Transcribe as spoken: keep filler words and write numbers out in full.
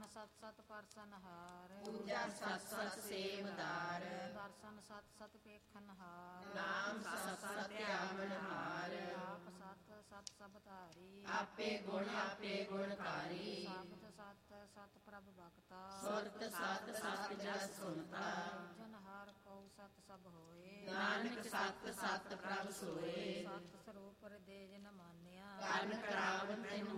ਸਤ ਸਤ ਪਰਸਨਹਾਰ, ਪੂਜਾ ਸਤ ਸਤ ਸੇਵਦਾਰ, ਦਰਸ਼ਨ ਸਤ ਸਤ ਪੇਖਨਹਾਰ, ਨਾਮ ਸਤ ਸਤ ਧਿਆਵਨਹਾਰ, ਆਪ ਸਤ ਸਤ ਸਭ ਧਾਰੀ, ਆਪੇ ਗੁਣ ਆਪੇ ਗੁਣਕਾਰੀ, ਸਾਬਤ ਸਤ ਸਤ ਪ੍ਰਭ ਭਗਤਾ, ਸੁਰਤ ਸਤ ਸਤ ਜਸ ਸੁਨਤਾ, ਜਨ ਹਰ ਕਉ ਸਤ ਸਭ ਹੋਏ, ਨਾਨਕ ਸਤ ਸਤ ਪ੍ਰਭ ਸੋਏ, ਸਤ ਸਰੂਪ ਹਿਰਦੇ ਜਿਨ ਮਾਨਿਆ, ਕਰਨ ਕਰਾਵਨ ਤੈਨੂੰ